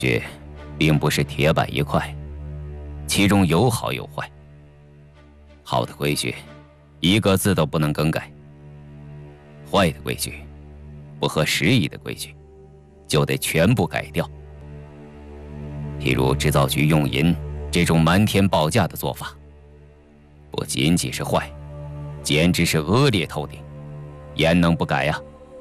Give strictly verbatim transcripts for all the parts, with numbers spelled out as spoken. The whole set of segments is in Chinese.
这并不是铁板一块，其中有好有坏。好的规矩，一个字都不能更改；坏的规矩，不合时宜的规矩，就得全部改掉。譬如制造局用银这种瞒天报价的做法，不仅仅是坏，简直是恶劣透顶，焉能不改呀？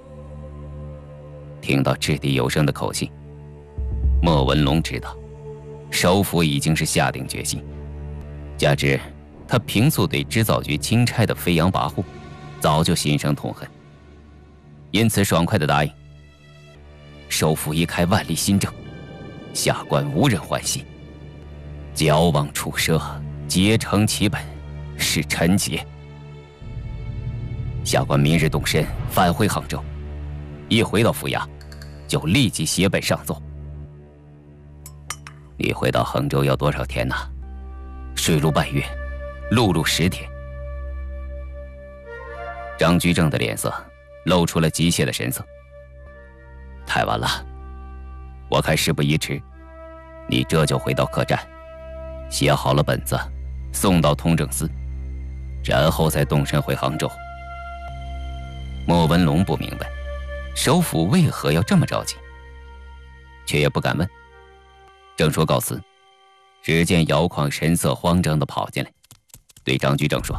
听到掷地有声的口气，莫文龙知道首府已经是下定决心，加之他平素对织造局钦差的飞扬跋扈早就心生痛恨，因此爽快地答应。首府一开万历新政，下官无人欢喜，矫枉处奢，竭诚其本，是臣节。下官明日动身返回杭州，一回到府衙，就立即写本上奏。你回到杭州要多少天呢？水路半月，陆路十天。张居正的脸色露出了急切的神色。太晚了，我看事不宜迟，你这就回到客栈，写好了本子，送到通政司，然后再动身回杭州。莫文龙不明白首府为何要这么着急，却也不敢问。正说告辞，只见姚况神色慌张地跑进来，对张居正说：“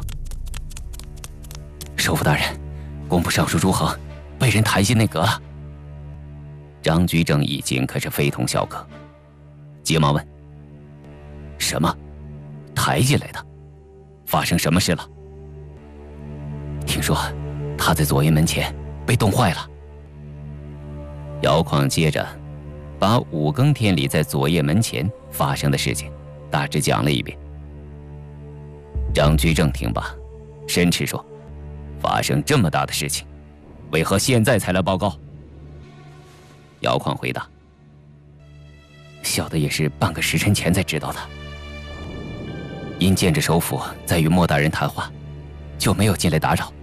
首府大人，工部尚书朱衡被人抬进内阁了。”张居正一惊，可是非同小可，急忙问：“什么？抬进来的？发生什么事了？”听说他在左掖门前被冻坏了。姚况接着把五更天里在左掖门前发生的事情大致讲了一遍。张居正听罢，申斥说：“发生这么大的事情，为何现在才来报告？”姚况回答：“小的也是半个时辰前才知道的，因见着首府在与莫大人谈话，就没有进来打扰。”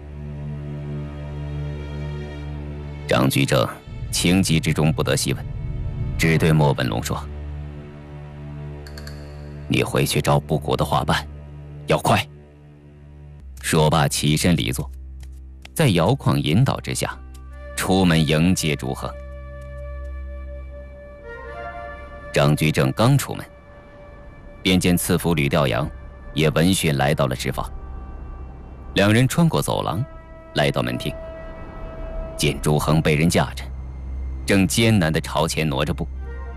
张居正情急之中不得细问，只对莫文龙说：“你回去找布谷的话办，要快。”说罢起身离座，在姚况引导之下，出门迎接朱衡。张居正刚出门，便见次府吕调阳也闻讯来到了纸坊。两人穿过走廊，来到门厅，见朱衡被人架着，正艰难地朝前挪着步。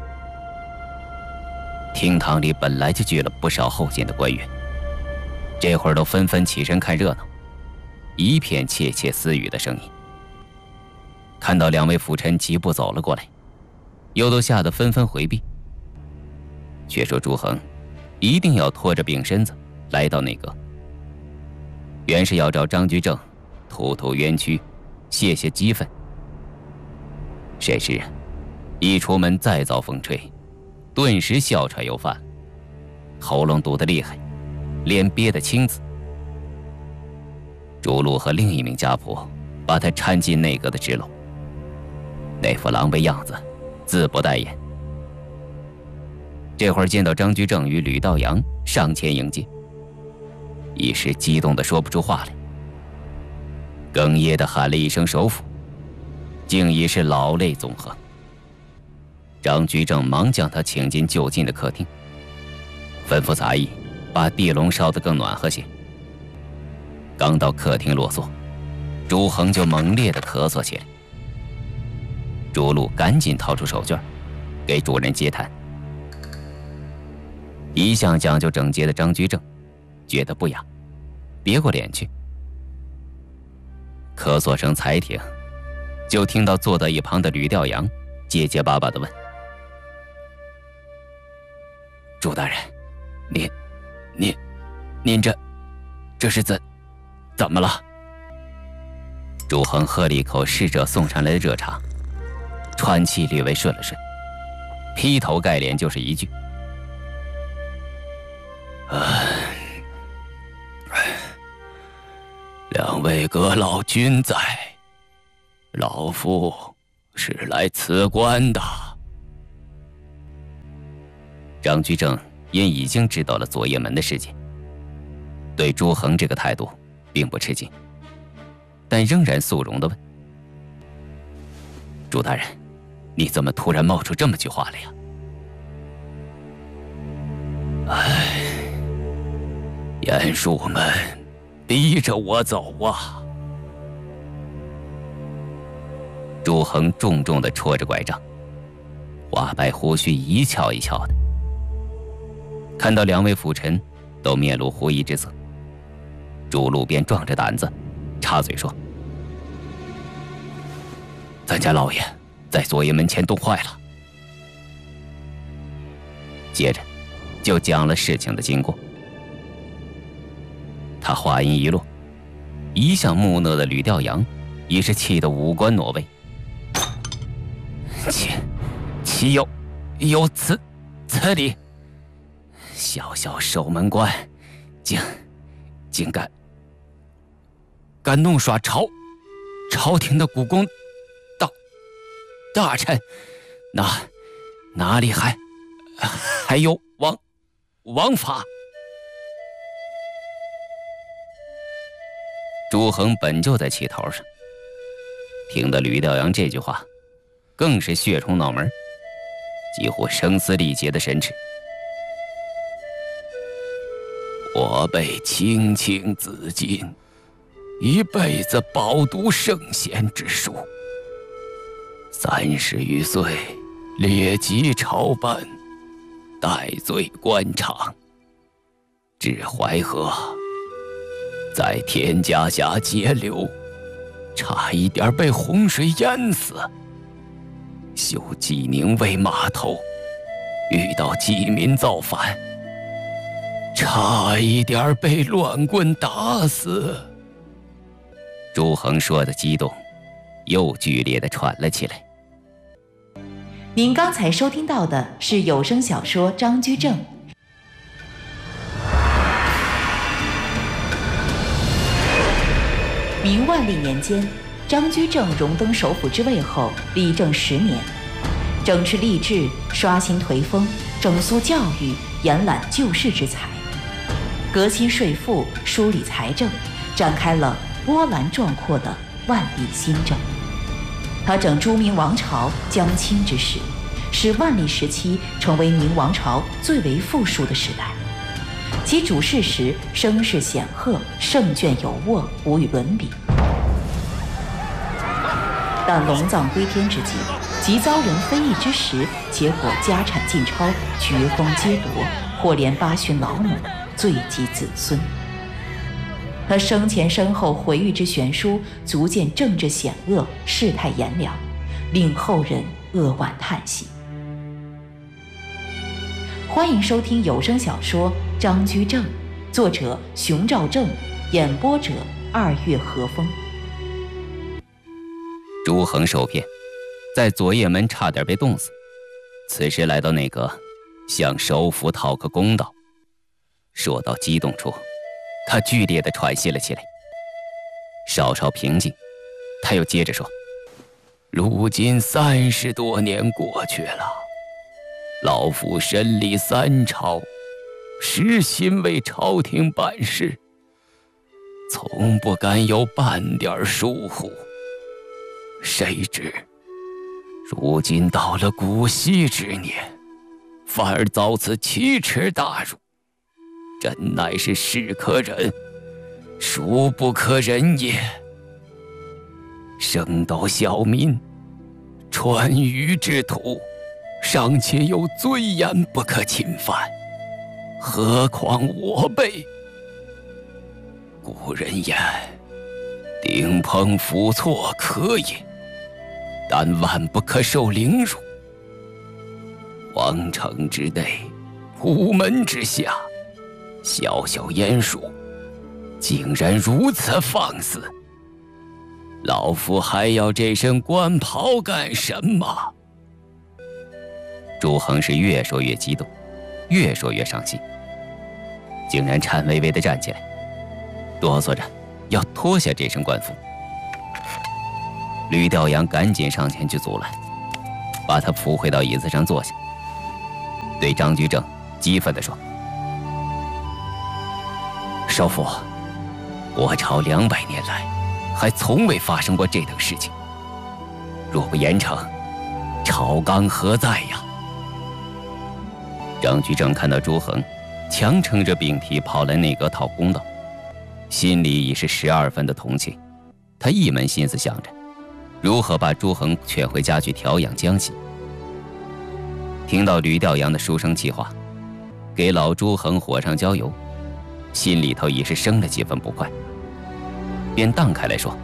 厅堂里本来就聚了不少后进的官员，这会儿都纷纷起身看热闹，一片窃窃私语的声音。看到两位辅臣疾步走了过来，又都吓得纷纷回避。却说朱衡一定要拖着病身子来到内阁，原是要找张居正吐吐冤屈，泄泄激愤。谁知一出门再遭风吹，顿时哮喘又犯了，喉咙堵得厉害，脸憋得青紫。朱禄和另一名家仆把他搀进内阁的纸篓，那副狼狈样子自不待言。这会儿见到张居正与吕道阳上前迎接，一时激动得说不出话来，哽咽地喊了一声首府，竟已是老泪纵横。张居正忙将他请进就近的客厅，吩咐杂役把地笼烧得更暖和些。刚到客厅落座，朱衡就猛烈地咳嗽起来。朱禄赶紧掏出手绢，给主人接痰。一向讲究整洁的张居正觉得不雅，别过脸去。咳嗽声才停，就听到坐在一旁的吕调阳结结巴巴地问：“朱大人，您您您这这是怎怎么了？”朱衡喝了一口侍者送上来的热茶，喘气略微顺了顺，劈头盖脸就是一句：“两位阁老均在，老夫是来辞官的。” 张居正因已经知道了左掖门的事件，对朱恒这个态度并不吃惊，但仍然肃容地问：“朱大人，你怎么突然冒出这么句话来呀？”哎，鼹鼠们逼着我走啊！朱恒重重地戳着拐杖，花白胡须一翘一翘的。看到两位辅臣都面露狐疑之色，朱路便壮着胆子插嘴说：“咱家老爷在左掖门前冻坏了。”接着就讲了事情的经过。他话音一落，一向木讷的吕调阳已是气得五官挪位。岂岂有有此此理！小小守门官，竟竟敢敢弄耍朝朝廷的古公大大臣，哪哪里还还有王王法？朱恒本就在气头上，听得吕调阳这句话，更是血冲脑门，几乎声嘶力竭的神斥。我辈青青子衿，一辈子饱读圣贤之书，三十余岁列级朝班，戴罪官场，至淮河，在田家峡截流，差一点被洪水淹死。修济宁卫码头，遇到饥民造反，差一点被乱棍打死。朱恒说的激动，又剧烈地喘了起来。 您刚才收听到的是有声小说《张居正》。明万历年间，张居正荣登首辅之位后，理政十年，整治吏治，刷新颓风，整肃教育，延揽救世之才，革新税赋，梳理财政，展开了波澜壮阔的万历新政。他整朱明王朝将倾之势，使万历时期成为明王朝最为富庶的时代。其主事时声势显赫，胜券有握，无与伦比。但龙藏归天之际，即遭人非议之时，结果家产尽超，爵封皆夺，或连八旬老母，罪及子孙。他生前身后回谕之悬殊，足见政治险恶，世态炎凉，令后人扼腕叹息。欢迎收听有声小说《张居正》，作者熊兆正，演播者二月和风。 朱恒受骗，在左掖门差点被冻死，此时来到内阁，向首辅讨个公道。说到激动处，他剧烈地喘息了起来。稍稍平静，他又接着说：“如今三十多年过去了，老夫审理三朝，实心为朝廷办事，从不敢有半点疏忽。谁知如今到了古稀之年，反而遭此奇耻大辱，真乃是是可忍，孰不可忍也。升斗小民，川渝之土，尚且有尊严不可侵犯，何况我辈？古人言，顶碰伏错可也，但万不可受凌辱。皇城之内，午门之下，小小鼹鼠，竟然如此放肆！老夫还要这身官袍干什么？朱恒是越说越激动，越说越伤心，竟然颤巍巍地站起来，哆嗦着要脱下这身官服。吕调阳赶紧上前去阻拦，把他扶回到椅子上坐下。 对张居正激愤地说：“少府，我朝两百年来还从未发生过这等事情，若不严惩，朝纲何在呀？”张居正看到朱衡强撑着病体跑来内阁讨公道，心里已是十二分的同情。他一门心思想着如何把朱衡劝回家去调养江西。听到吕调阳的书生气话，给老朱衡火上浇油，心里头已是生了几分不快，便荡开来说：“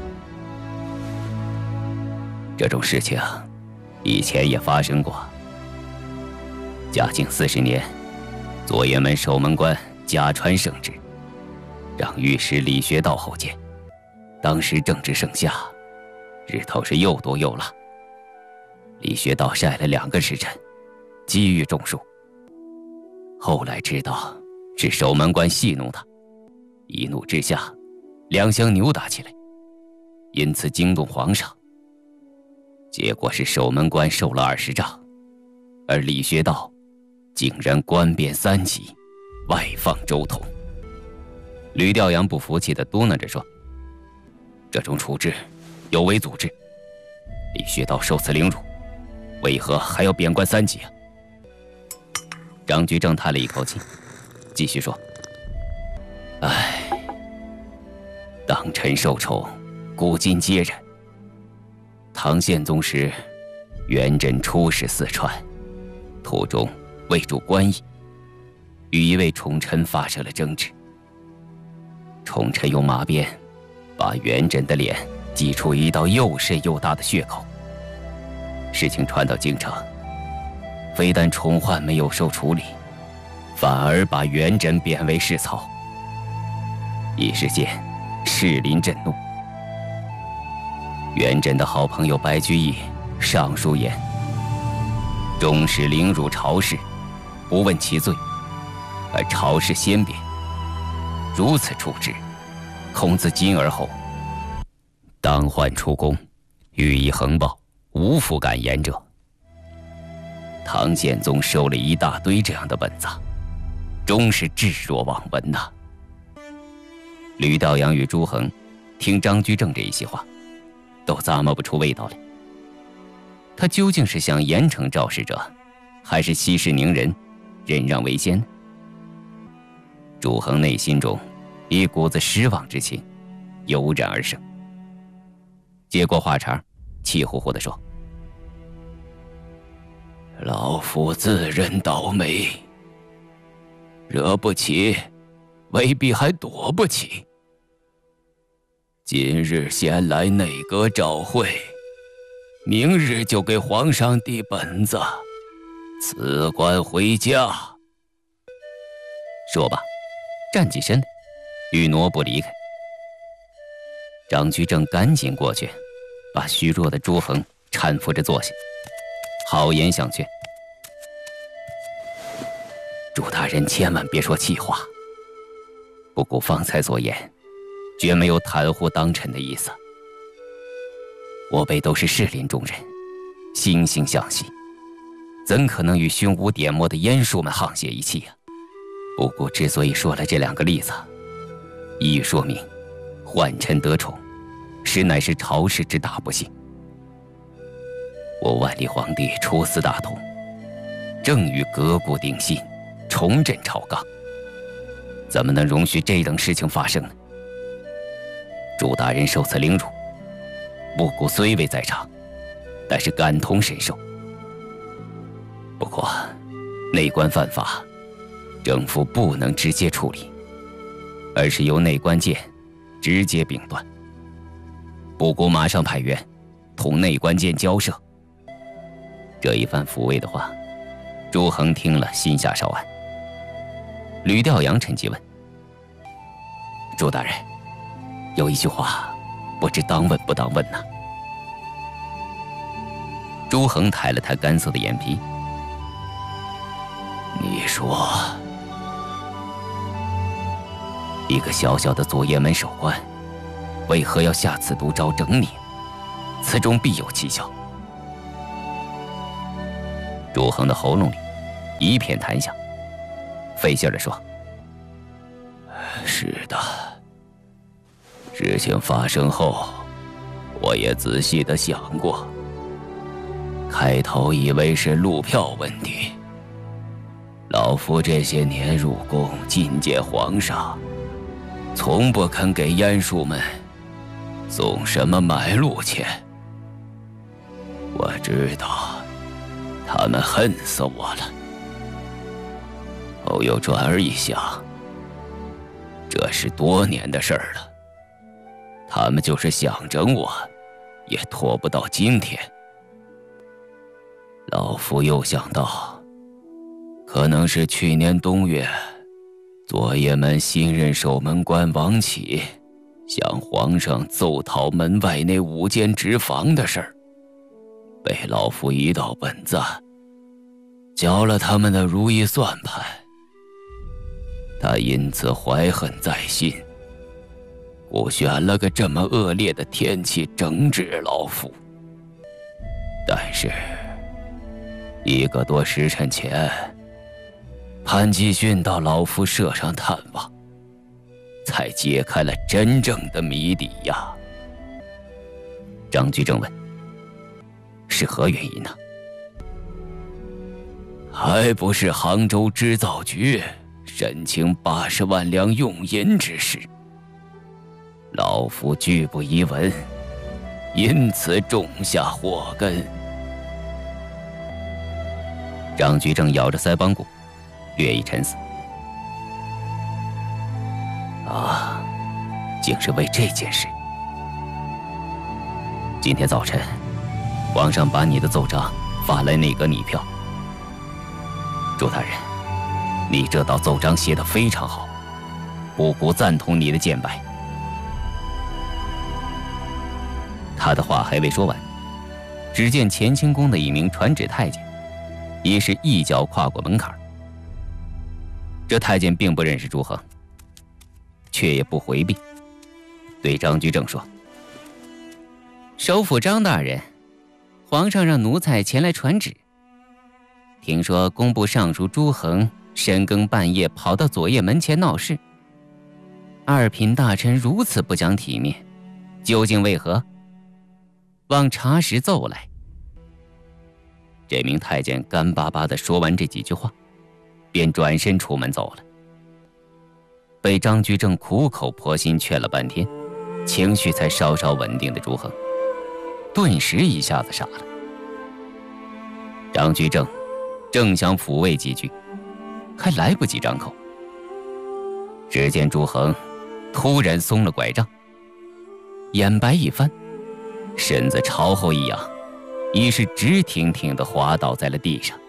这种事情以前也发生过。嘉靖四十年，左卫门守门官贾传圣旨，让御史李学道候见。当时正值盛夏，日头是又多又辣，李学道晒了两个时辰，积郁中暑。后来知道是守门官戏弄他，一怒之下，两相扭打起来，因此惊动皇上。结果是守门官受了二十杖，而李学道竟然官变三级，外放州通。”吕调阳不服气地嘟囔着说：“这种处置有违祖制，李学道受此凌辱，为何还要贬官三级啊？”张居正叹了一口气，继续说：“唉，当臣受宠，古今皆然。唐宪宗时，元稹出使四川，途中未驻官驿，与一位宠臣发生了争执。宠臣用马鞭把元稹的脸击出一道又深又大的血口。事情传到京城，非但宠患没有受处理，反而把元稹贬为侍曹。一时间，士林震怒。元稹的好朋友白居易上书言：终使凌辱朝士，不问其罪，而朝士先贬。如此处置，恐自今而后，当患出宫，予以横暴，无复敢言者。唐宪宗收了一大堆这样的本子，终是置若罔闻呐。吕调阳与朱衡听张居正这一席话，都咂摸不出味道来。他究竟是想严惩肇事者，还是息事宁人，忍让为先呢？朱衡内心中一股子失望之情油然而生，接过话茬，气呼呼地说：“老夫自认倒霉，惹不起，未必还躲不起。今日先来内阁照会，明日就给皇上递本子，辞官回家。”说罢，站起身来，欲挪步离开。张居正赶紧过去，把虚弱的朱衡搀扶着坐下，好言相劝：“朱大人千万别说气话，不顾方才所言，绝没有袒护当臣的意思。我辈都是士林中人，惺惺相惜，怎可能与胸无点墨的阉庶们沆瀣一气呀？不过之所以说了这两个例子，一说明宦臣得宠，实乃是朝氏之大不幸。我万历皇帝出司大同，正欲革故定新，重振朝纲，怎么能容许这等事情发生呢？朱大人受此凌辱，不顾虽未在场，但是感同身受。不过内官犯法，政府不能直接处理，而是由内官监直接并断。不顾马上派员同内官监交涉。这一番抚慰的话，朱衡听了心下稍安。吕调阳趁机问：“朱大人，有一句话，不知当问不当问呢？”朱衡抬了抬干涩的眼皮：“你说，一个小小的左掖门守官，为何要下此毒招整你？此中必有蹊跷。”朱衡的喉咙里一片弹响。费劲地说：“是的，事情发生后，我也仔细地想过。开头以为是路票问题。老夫这些年入宫觐见皇上，从不肯给阉属们送什么买路钱。我知道他们恨死我了。后又转而一想，这是多年的事儿了，他们就是想整我，也拖不到今天。老夫又想到，可能是去年冬月，左爷门新任守门官王启向皇上奏讨门外那五间直房的事儿，被老夫一道本子搅了他们的如意算盘。他因此怀恨在心，故选了个这么恶劣的天气整治老夫。但是一个多时辰前，潘继训到老夫舍上探望，才揭开了真正的谜底呀。张居正问：“是何原因呢？”还不是杭州织造局申请八十万两用银之事。老夫拒不疑闻，因此种下祸根。张居正咬着腮帮骨，略一沉思。啊，竟是为这件事。今天早晨，皇上把你的奏章发来内阁拟票。朱大人，你这道奏章写得非常好，五谷赞同你的见白。他的话还未说完，只见乾清宫的一名传旨太监已是一脚跨过门槛。这太监并不认识朱衡，却也不回避，对张居正说：“首辅张大人，皇上让奴才前来传旨。听说工部尚书朱衡深更半夜跑到左掖门前闹事，二品大臣如此不讲体面，究竟为何？望查实奏来。”这名太监干巴巴地说完这几句话，便转身出门走了。被张居正苦口婆心劝了半天，情绪才稍稍稳定的朱衡，顿时一下子傻了。张居正正想抚慰几句，还来不及张口，只见朱衡突然松了拐杖，眼白一翻，身子朝后一仰，已是直挺挺地滑倒在了地上。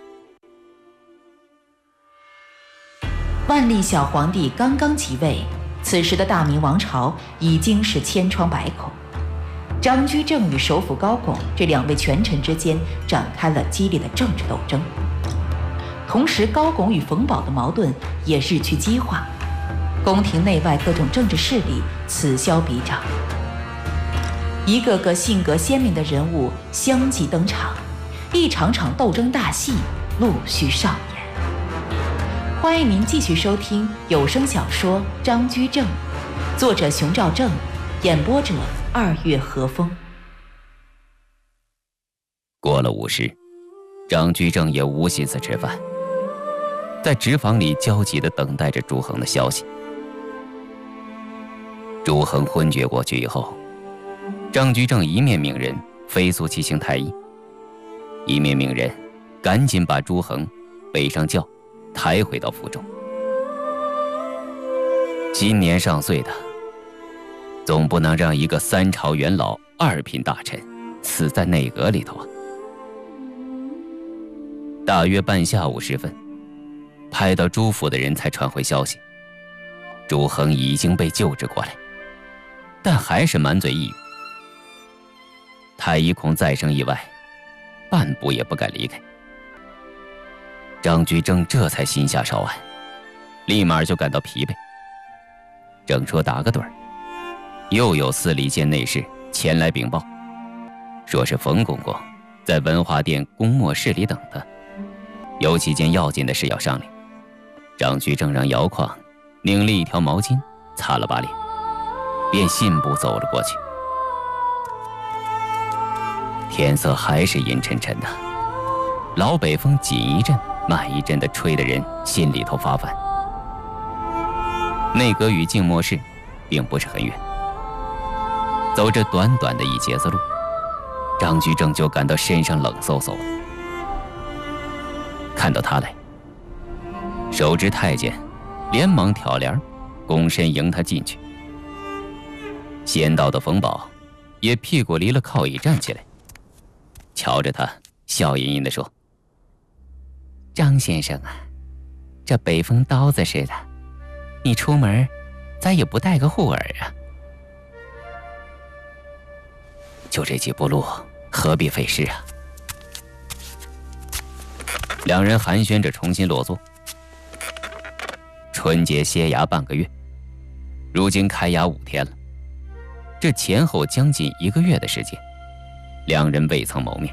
万历小皇帝刚刚即位，此时的大明王朝已经是千疮百孔。张居正与首辅高拱这两位权臣之间展开了激烈的政治斗争，同时高拱与冯保的矛盾也日趋激化，宫廷内外各种政治势力此消彼长，一个个性格鲜明的人物相继登场，一场场斗争大戏陆续上演。欢迎您继续收听有声小说《张居正》，作者熊兆正，演播者二月和风。 过了午时，张居正也无心思吃饭，在直房里焦急地等待着朱衡的消息。朱衡昏厥过去以后，张居正一面命人飞速骑行太医，一面命人赶紧把朱衡背上轿抬回到府中。今年上岁的，总不能让一个三朝元老二品大臣死在内阁里头啊。大约半下午时分，派到朱府的人才传回消息，朱衡已经被救治过来，但还是满嘴一语。太医恐再生意外，半步也不敢离开。张居正这才心下稍安，立马就感到疲惫。正说打个盹儿，又有司礼监内侍前来禀报，说是冯公公在文华殿公默室里等他。 有几件要紧的事要商量。张居正让姚况拧了一条毛巾，擦了把脸，便信步走了过去。天色还是阴沉沉的，老北风紧一阵慢一阵的吹得人心里头发烦。内阁与静默室并不是很远，走着短短的一截子路，张居正就感到身上冷飕飕的。看到他来，手执太监连忙挑帘，躬身迎他进去。先到的冯保也屁股离了靠椅站起来，瞧着他，笑吟吟地说：“张先生啊，这北风刀子似的，你出门咋也不带个护耳啊？”“就这几步路，何必费事啊？”两人寒暄着，重新落座。春节歇衙半个月，如今开衙五天了，这前后将近一个月的时间，两人未曾谋面。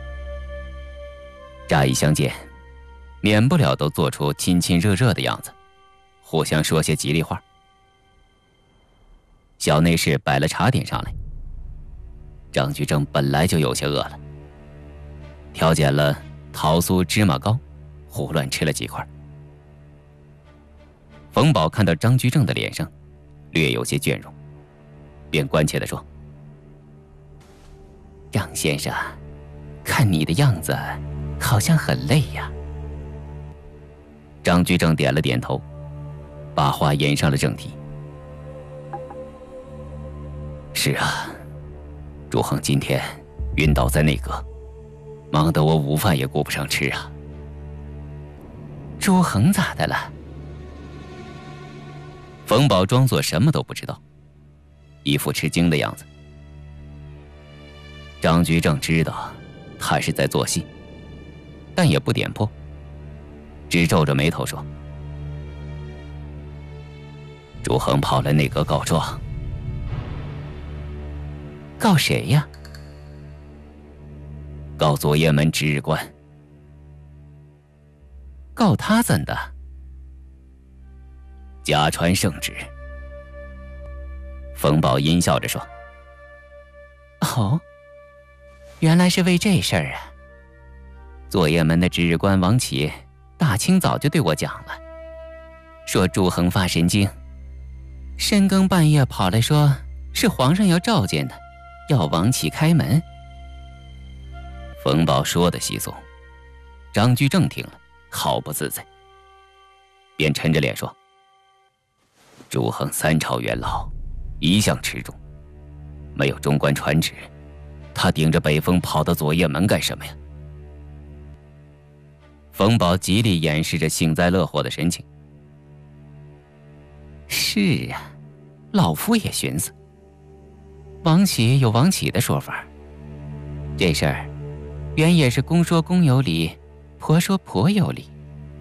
乍一相见，免不了都做出亲亲热热的样子，互相说些吉利话。小内侍摆了茶点上来，张居正本来就有些饿了，挑拣了桃酥芝麻糕，胡乱吃了几块。冯保看到张居正的脸上略有些倦容，便关切地说：“张先生，看你的样子好像很累呀。”张居正点了点头，把话引上了正题：“是啊，朱恒今天晕倒在内阁，忙得我午饭也顾不上吃啊。”“朱恒咋的了？”冯保装作什么都不知道，一副吃惊的样子。张居正知道他是在做戏，但也不点破，只皱着眉头说：“朱恒跑来内阁告状。”“告谁呀？”“告左掖门值日官。”“告他怎的？”“假传圣旨。”冯保阴笑着说：“哦，原来是为这事儿啊。左掖门的值日官王启大清早就对我讲了，说朱恒发神经，深更半夜跑来说是皇上要召见他，要王启开门。”冯保说的稀松，张居正听了好不自在，便沉着脸说：“朱恒三朝元老，一向持重，没有中官传旨，他顶着北风跑到左掖门干什么呀？”冯保极力掩饰着幸灾乐祸的神情：“是啊，老夫也寻思，王启有王启的说法，这事儿原也是公说公有理，婆说婆有理。”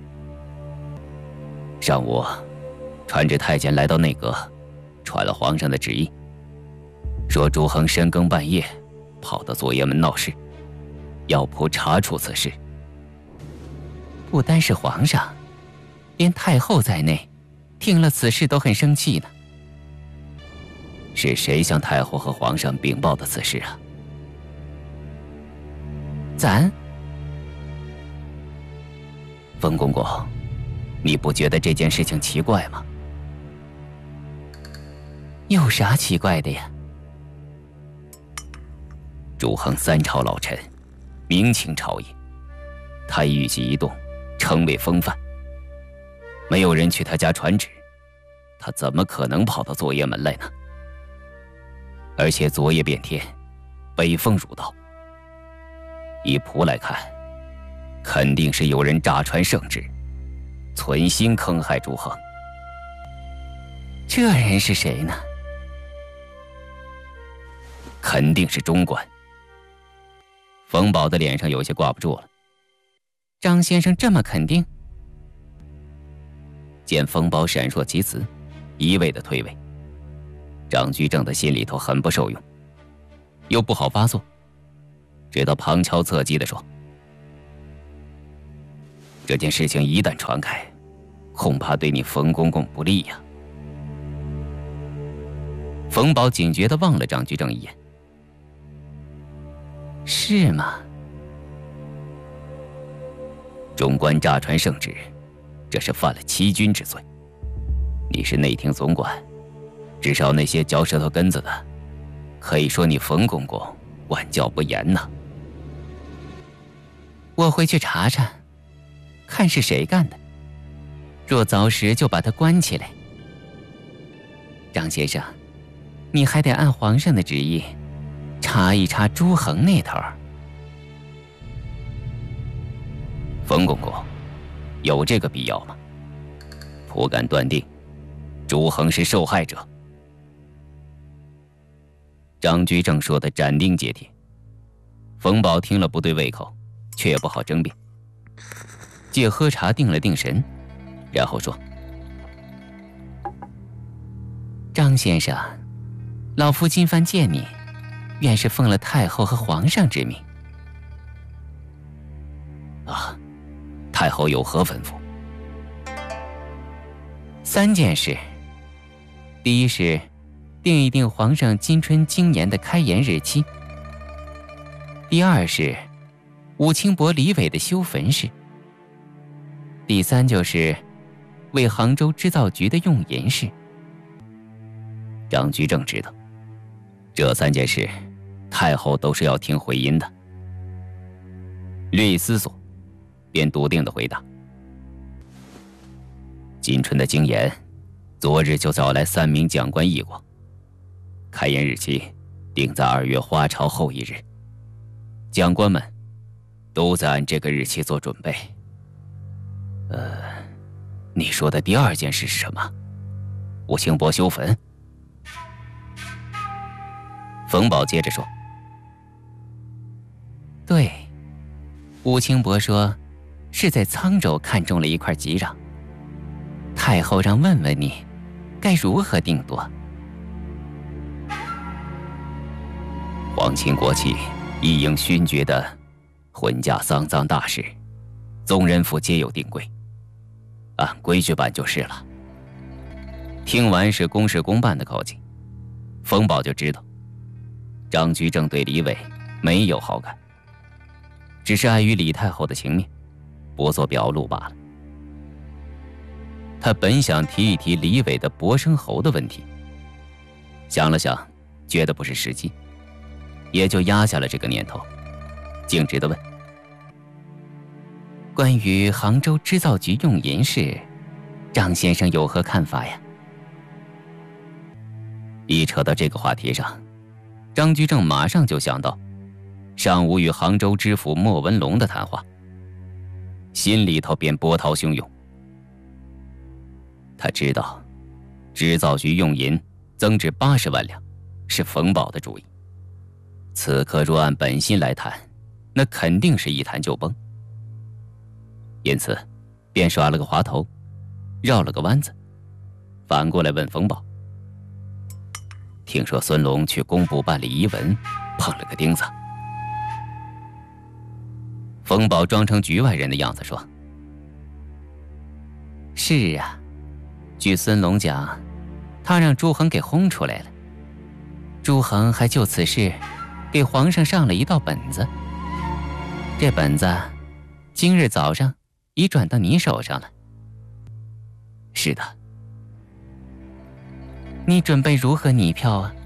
上午传旨太监来到内阁，传了皇上的旨意，说朱恒深更半夜跑到左掖门闹事，要仆查处此事。不单是皇上，连太后在内，听了此事都很生气呢。是谁向太后和皇上禀报的此事啊？咱。冯公公，你不觉得这件事情奇怪吗？有啥奇怪的呀？朱恒三朝老臣，明清朝野，他一举一动成为风范，没有人去他家传旨，他怎么可能跑到左掖门来呢？而且昨夜变天，北风如刀，依仆来看，肯定是有人诈传圣旨，存心坑害朱恒。这人是谁呢？肯定是中官。冯保的脸上有些挂不住了。张先生这么肯定？见冯保闪烁其词，一味的推诿，张居正的心里头很不受用，又不好发作，只得旁敲侧击地说：“ 这件事情一旦传开，恐怕对你冯公公不利呀。冯宝警觉地望了张居正一眼。是吗？中官诈传圣旨，这是犯了欺君之罪。你是内廷总管，至少那些嚼舌头根子的，可以说你冯公公管教不严呐。我会去查查，看是谁干的。若凿实，就把他关起来。张先生，你还得按皇上的旨意，查一查朱恒那头。冯公公，有这个必要吗？颇敢断定，朱恒是受害者。张居正说的斩钉截铁，冯宝听了不对胃口，却也不好争辩，借喝茶定了定神，然后说：张先生，老夫今番见你，原是奉了太后和皇上之命。啊，太后有何吩咐？三件事。第一是定一定皇上今春今年的开筵日期。第二是武清伯李伟的修坟事。第三就是为杭州织造局的用银事。张居正知道，这三件事，太后都是要听回音的。略一思索，便笃定地回答：今春的京盐，昨日就找来三名讲官议过，开筵日期定在二月花朝后一日。讲官们都在按这个日期做准备。呃，你说的第二件事是什么？武清伯修坟？冯宝接着说：对，武清伯说是在沧州看中了一块吉壤，太后让问问你该如何定夺。皇亲国戚一应勋爵的婚嫁丧葬大事，宗人府皆有定规，按规矩办就是了。听完是公事公办的口气，冯宝就知道张居正对李伟没有好感，只是碍于李太后的情面，不做表露罢了。他本想提一提李伟的伯生侯的问题，想了想，觉得不是时机，也就压下了这个念头，径直地问：关于杭州织造局用银事，张先生有何看法呀？一扯到这个话题上，张居正马上就想到上午与杭州知府莫文龙的谈话，心里头便波涛汹涌。他知道织造局用银增至八十万两是冯宝的主意，此刻若按本心来谈，那肯定是一谈就崩。因此便耍了个滑头，绕了个弯子，反过来问冯宝：听说孙龙去工部办理遗文，碰了个钉子。冯宝装成局外人的样子说：是啊，据孙龙讲，他让朱恒给轰出来了，朱恒还就此事给皇上上了一道本子，这本子今日早上已转到你手上了。是的。你准备如何拟票啊？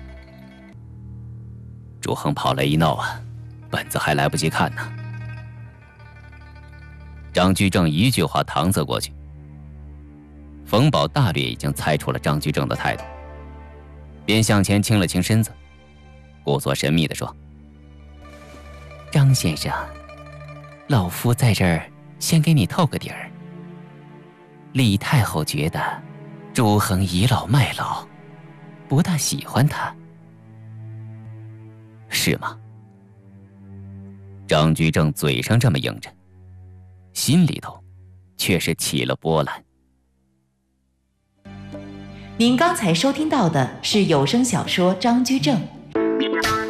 朱恒跑来一闹啊，本子还来不及看呢。张居正一句话搪塞过去，冯宝大略已经猜出了张居正的态度，便向前倾了倾身子，故作神秘地说：张先生，老夫在这儿先给你透个底儿。李太后觉得朱恒倚老卖老，不大喜欢他。是吗？张居正嘴上这么应着，心里头却是起了波澜。 您刚才收听到的是有声小说《张居正》，